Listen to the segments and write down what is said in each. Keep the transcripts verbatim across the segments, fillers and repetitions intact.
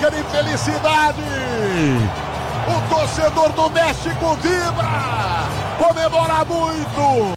alegria e felicidade. O torcedor do México vibra, comemora muito.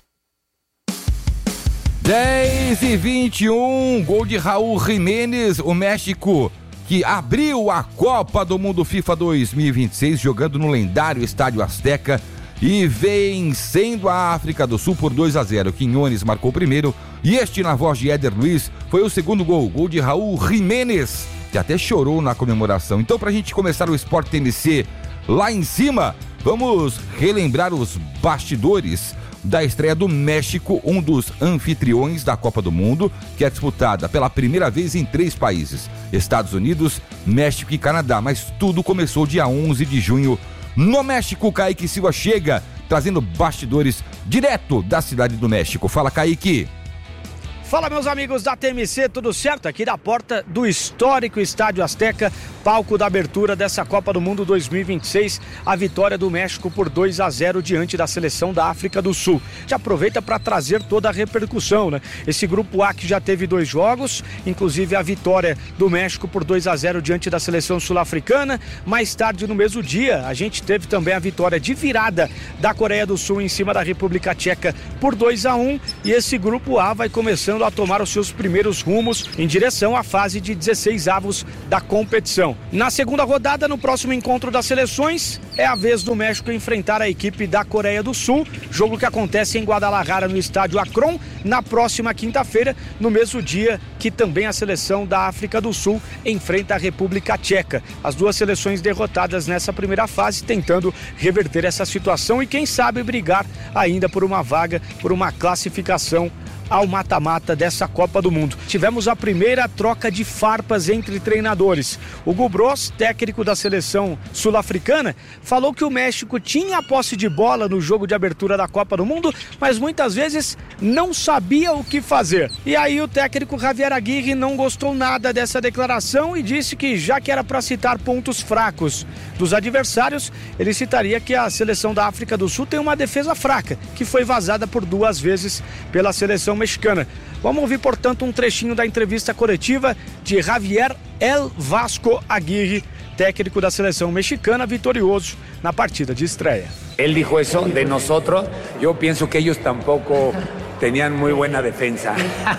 dez e vinte e um, gol de Raul Jiménez, o México que abriu a Copa do Mundo FIFA dois mil e vinte e seis jogando no lendário Estádio Azteca e vencendo a África do Sul por dois a zero. Quiñones marcou o primeiro e este, na voz de Éder Luiz, foi o segundo gol, gol de Raul Jiménez, que até chorou na comemoração. Então, pra gente começar o Sport T M C lá em cima, vamos relembrar os bastidores da estreia do México, um dos anfitriões da Copa do Mundo, que é disputada pela primeira vez em três países, Estados Unidos, México e Canadá, mas tudo começou dia onze de junho no México. Kaique Silva chega trazendo bastidores direto da cidade do México. Fala, Kaique. Fala, meus amigos da T M C, tudo certo? Aqui da porta do histórico Estádio Azteca, palco da abertura dessa Copa do Mundo dois mil e vinte e seis, a vitória do México por dois a zero diante da seleção da África do Sul. Já aproveita para trazer toda a repercussão, né? Esse grupo A que já teve dois jogos, inclusive a vitória do México por dois a zero diante da seleção sul-africana. Mais tarde no mesmo dia, a gente teve também a vitória de virada da Coreia do Sul em cima da República Tcheca por dois a um, e esse grupo A vai começando a tomar os seus primeiros rumos em direção à fase de dezesseis avos da competição. Na segunda rodada, no próximo encontro das seleções, é a vez do México enfrentar a equipe da Coreia do Sul, jogo que acontece em Guadalajara, no estádio Akron, na próxima quinta-feira, no mesmo dia que também a seleção da África do Sul enfrenta a República Tcheca. As duas seleções derrotadas nessa primeira fase, tentando reverter essa situação e quem sabe brigar ainda por uma vaga, por uma classificação ao mata-mata dessa Copa do Mundo. Tivemos a primeira troca de farpas entre treinadores. O Hugo Broos, técnico da seleção sul-africana, falou que o México tinha a posse de bola no jogo de abertura da Copa do Mundo, mas muitas vezes não sabia o que fazer. E aí o técnico Javier Aguirre não gostou nada dessa declaração e disse que, já que era para citar pontos fracos dos adversários, ele citaria que a seleção da África do Sul tem uma defesa fraca, que foi vazada por duas vezes pela seleção mexicana. Vamos ouvir, portanto, um trechinho da entrevista coletiva de Javier El Vasco Aguirre, técnico da seleção mexicana, vitorioso na partida de estreia. Él dijo eso de nosotros. Yo pienso que ellos tampoco tenían muy buena defensa,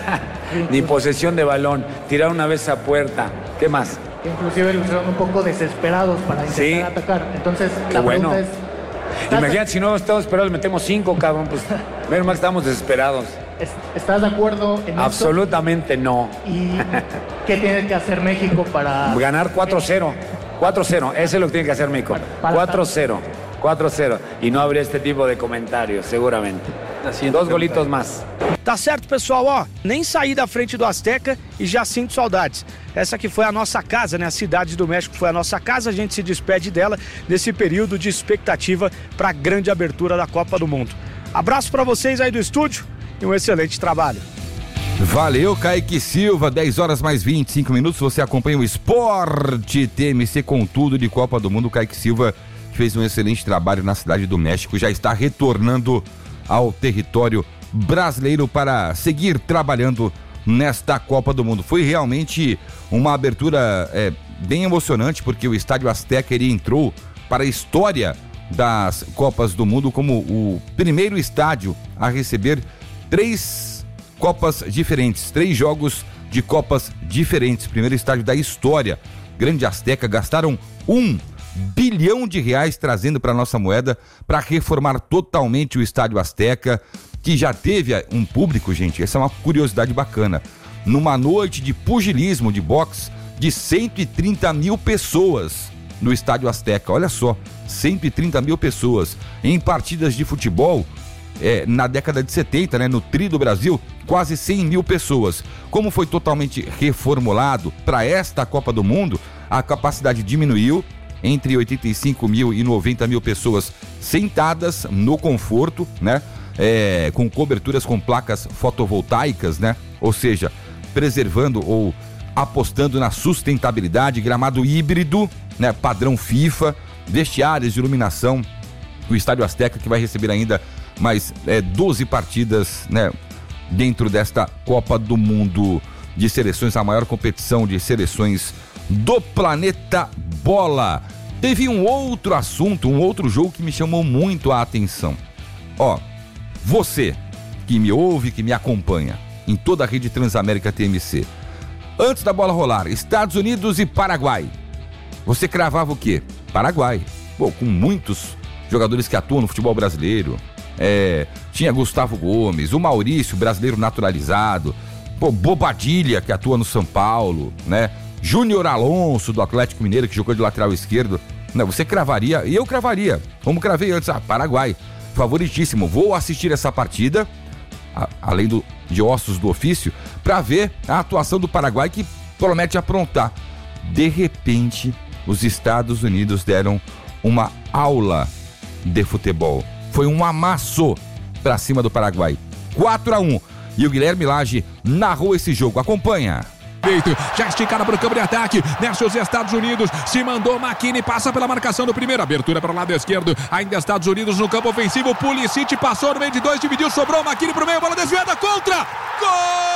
ni posesión de balón, tiraron una vez a puerta. ¿Qué más? Inclusive estuvieron un poco desesperados para intentar sí. atacar. Entonces, Qué la bueno. pregunta es... Imagínate, si no estamos esperados, metemos cinco, cabrón, pues menos mal que estamos desesperados. ¿Estás de acuerdo en Absolutamente esto? No. ¿Y qué tiene que hacer México para...? Ganar cuatro cero. cuatro cero, eso es lo que tiene que hacer México. cuatro cero. cuatro cero. Y no habría este tipo de comentarios, seguramente. Dos golitos mais. Tá certo, pessoal, ó, nem saí da frente do Azteca e já sinto saudades. Essa que foi a nossa casa, né? A cidade do México foi a nossa casa, a gente se despede dela nesse período de expectativa para a grande abertura da Copa do Mundo. Abraço para vocês aí do estúdio e um excelente trabalho. Valeu, Kaique Silva, dez horas mais vinte e cinco minutos, você acompanha o Sport T M C com tudo de Copa do Mundo. Kaique Silva fez um excelente trabalho na cidade do México, já está retornando ao território brasileiro para seguir trabalhando nesta Copa do Mundo. Foi realmente uma abertura é, bem emocionante, porque o Estádio Azteca ele entrou para a história das Copas do Mundo como o primeiro estádio a receber três Copas diferentes, três jogos de Copas diferentes, primeiro estádio da história. Grande Azteca, gastaram um bilhão de reais trazendo para nossa moeda para reformar totalmente o Estádio Azteca, que já teve um público, gente, essa é uma curiosidade bacana, numa noite de pugilismo, de boxe, de cento e trinta mil pessoas no Estádio Azteca. Olha só, cento e trinta mil pessoas em partidas de futebol. É, na década de setenta, né, no Tri do Brasil, quase cem mil pessoas. Como foi totalmente reformulado para esta Copa do Mundo, a capacidade diminuiu entre oitenta e cinco mil e noventa mil pessoas sentadas no conforto, né, é, com coberturas com placas fotovoltaicas, né, ou seja, preservando ou apostando na sustentabilidade, gramado híbrido, né, padrão FIFA, vestiários de iluminação. O Estádio Azteca que vai receber ainda mais é, doze partidas, né, dentro desta Copa do Mundo de seleções, a maior competição de seleções do Planeta Bola. Teve um outro assunto, um outro jogo que me chamou muito a atenção. Ó, você que me ouve, que me acompanha em toda a rede Transamérica T M C. Antes da bola rolar, Estados Unidos e Paraguai. Você cravava o quê? Paraguai. Pô, com muitos jogadores que atuam no futebol brasileiro. É, tinha Gustavo Gomes, o Maurício, brasileiro naturalizado. Pô, Bobadilha, que atua no São Paulo, né? Júnior Alonso, do Atlético Mineiro, que jogou de lateral esquerdo. Não, você cravaria, e eu cravaria. Como cravei antes, ah, Paraguai. Favoritíssimo. Vou assistir essa partida, a, além do, de ossos do ofício, para ver a atuação do Paraguai, que promete aprontar. De repente, os Estados Unidos deram uma aula de futebol. Foi um amasso para cima do Paraguai. quatro a um. E o Guilherme Lage narrou esse jogo. Acompanha. Já esticada para o campo de ataque, desce os Estados Unidos, se mandou McKinney, passa pela marcação do primeiro, abertura para o lado esquerdo, ainda Estados Unidos no campo ofensivo, Pulisic passou no meio de dois, dividiu, sobrou, McKinney para o meio, bola desviada, contra, gol!